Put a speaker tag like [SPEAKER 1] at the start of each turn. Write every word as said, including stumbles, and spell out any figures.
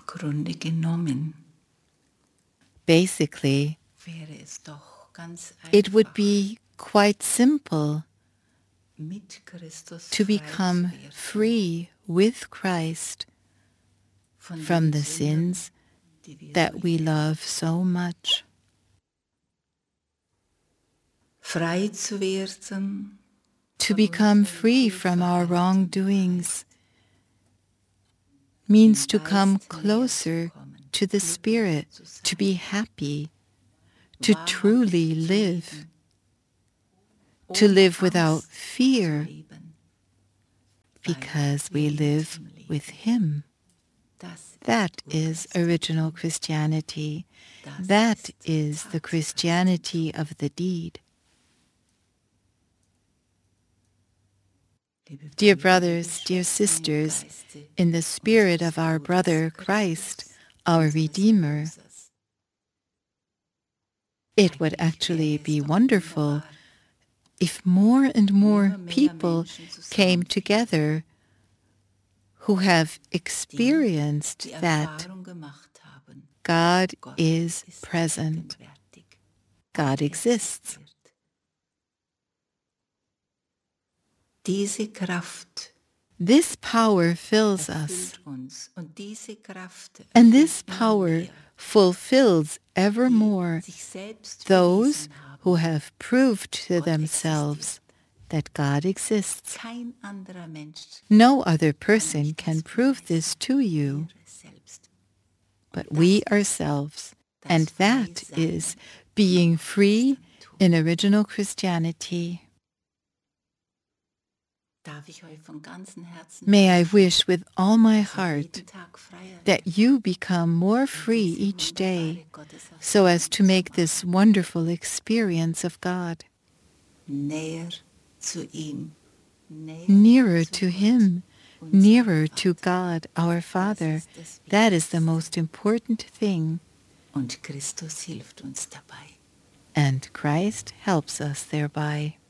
[SPEAKER 1] Grunde genommen
[SPEAKER 2] Basically,
[SPEAKER 1] wäre es doch ganz
[SPEAKER 2] it would
[SPEAKER 1] einfach,
[SPEAKER 2] be quite simple
[SPEAKER 1] mit Christus
[SPEAKER 2] to
[SPEAKER 1] frei zu
[SPEAKER 2] become
[SPEAKER 1] werden
[SPEAKER 2] free with Christ
[SPEAKER 1] von
[SPEAKER 2] from
[SPEAKER 1] den
[SPEAKER 2] the
[SPEAKER 1] Sünden,
[SPEAKER 2] sins
[SPEAKER 1] die wir so
[SPEAKER 2] that we
[SPEAKER 1] lieben.
[SPEAKER 2] love so much.
[SPEAKER 1] Frei zu werden
[SPEAKER 2] To
[SPEAKER 1] von
[SPEAKER 2] become
[SPEAKER 1] unseren
[SPEAKER 2] free from our
[SPEAKER 1] Fehlverhalten
[SPEAKER 2] wrongdoings
[SPEAKER 1] heißt,
[SPEAKER 2] means
[SPEAKER 1] im
[SPEAKER 2] to come
[SPEAKER 1] Geist näher zu
[SPEAKER 2] closer
[SPEAKER 1] kommen,
[SPEAKER 2] to the
[SPEAKER 1] glücklich
[SPEAKER 2] Spirit,
[SPEAKER 1] zu sein,
[SPEAKER 2] to be happy, to
[SPEAKER 1] wahrhaftig
[SPEAKER 2] truly
[SPEAKER 1] zu
[SPEAKER 2] live,
[SPEAKER 1] leben,
[SPEAKER 2] to
[SPEAKER 1] ohne
[SPEAKER 2] live without
[SPEAKER 1] Angst
[SPEAKER 2] fear,
[SPEAKER 1] zu leben, weil
[SPEAKER 2] because
[SPEAKER 1] wir
[SPEAKER 2] we
[SPEAKER 1] mit
[SPEAKER 2] live
[SPEAKER 1] ihm leben.
[SPEAKER 2] with Him.
[SPEAKER 1] Das
[SPEAKER 2] That
[SPEAKER 1] ist
[SPEAKER 2] is
[SPEAKER 1] Urchristtum.
[SPEAKER 2] original Christianity.
[SPEAKER 1] Das
[SPEAKER 2] That
[SPEAKER 1] ist
[SPEAKER 2] is the Christianity of the deed.
[SPEAKER 1] Liebe
[SPEAKER 2] Dear
[SPEAKER 1] Brüder, liebe
[SPEAKER 2] brothers, dear
[SPEAKER 1] Schwestern, im
[SPEAKER 2] sisters,
[SPEAKER 1] Geiste
[SPEAKER 2] in the spirit
[SPEAKER 1] unseres
[SPEAKER 2] of our
[SPEAKER 1] Bruders
[SPEAKER 2] brother
[SPEAKER 1] Christus,
[SPEAKER 2] Christ, our
[SPEAKER 1] unseres
[SPEAKER 2] Redeemer,
[SPEAKER 1] Erlösers.
[SPEAKER 2] it would
[SPEAKER 1] Eigentlich
[SPEAKER 2] actually
[SPEAKER 1] wäre es
[SPEAKER 2] be
[SPEAKER 1] doch
[SPEAKER 2] wonderful
[SPEAKER 1] wunderbar,
[SPEAKER 2] if more and
[SPEAKER 1] wenn
[SPEAKER 2] more
[SPEAKER 1] immer mehr
[SPEAKER 2] people
[SPEAKER 1] Menschen
[SPEAKER 2] came
[SPEAKER 1] zusammenfinden,
[SPEAKER 2] together who have
[SPEAKER 1] die
[SPEAKER 2] experienced
[SPEAKER 1] die
[SPEAKER 2] that
[SPEAKER 1] Erfahrung gemacht haben,
[SPEAKER 2] God
[SPEAKER 1] Gott
[SPEAKER 2] is
[SPEAKER 1] ist
[SPEAKER 2] present,
[SPEAKER 1] gegenwärtig,
[SPEAKER 2] God
[SPEAKER 1] er
[SPEAKER 2] exists.
[SPEAKER 1] existiert. Diese Kraft
[SPEAKER 2] This power fills us,
[SPEAKER 1] erfüllt uns und diese Kraft
[SPEAKER 2] and this
[SPEAKER 1] erfüllt immer
[SPEAKER 2] power
[SPEAKER 1] mehr,
[SPEAKER 2] fulfills
[SPEAKER 1] die
[SPEAKER 2] evermore
[SPEAKER 1] sich selbst
[SPEAKER 2] those
[SPEAKER 1] bewiesen haben,
[SPEAKER 2] who have proved to
[SPEAKER 1] Gott
[SPEAKER 2] themselves
[SPEAKER 1] existiert.
[SPEAKER 2] that God exists.
[SPEAKER 1] Kein anderer Mensch
[SPEAKER 2] No other
[SPEAKER 1] kann
[SPEAKER 2] person
[SPEAKER 1] euch
[SPEAKER 2] can
[SPEAKER 1] das
[SPEAKER 2] prove this
[SPEAKER 1] beweisen,
[SPEAKER 2] to you,
[SPEAKER 1] ihr selbst.
[SPEAKER 2] but
[SPEAKER 1] Und
[SPEAKER 2] we
[SPEAKER 1] das ist
[SPEAKER 2] ourselves,
[SPEAKER 1] das
[SPEAKER 2] and that
[SPEAKER 1] Freisein
[SPEAKER 2] is being
[SPEAKER 1] im
[SPEAKER 2] free
[SPEAKER 1] Christentum.
[SPEAKER 2] in original Christianity.
[SPEAKER 1] Darf ich euch von ganzem Herzen
[SPEAKER 2] May I
[SPEAKER 1] wünschen,
[SPEAKER 2] wish with all my
[SPEAKER 1] dass ihr
[SPEAKER 2] heart
[SPEAKER 1] jeden Tag freier
[SPEAKER 2] that
[SPEAKER 1] werdet,
[SPEAKER 2] you become more
[SPEAKER 1] um
[SPEAKER 2] free
[SPEAKER 1] diese
[SPEAKER 2] each day
[SPEAKER 1] wunderbare Gotteserfahrung
[SPEAKER 2] so as to
[SPEAKER 1] zu
[SPEAKER 2] make this
[SPEAKER 1] machen.
[SPEAKER 2] wonderful experience of God
[SPEAKER 1] Näher zu ihm, näher
[SPEAKER 2] nearer
[SPEAKER 1] zu
[SPEAKER 2] to
[SPEAKER 1] Gott,
[SPEAKER 2] Him,
[SPEAKER 1] unserem
[SPEAKER 2] nearer to
[SPEAKER 1] Vater.
[SPEAKER 2] God, our
[SPEAKER 1] Das
[SPEAKER 2] Father.
[SPEAKER 1] ist das
[SPEAKER 2] That is the
[SPEAKER 1] Wichtigste.
[SPEAKER 2] most important thing,
[SPEAKER 1] Und Christus hilft uns dabei.
[SPEAKER 2] and Christ helps us thereby.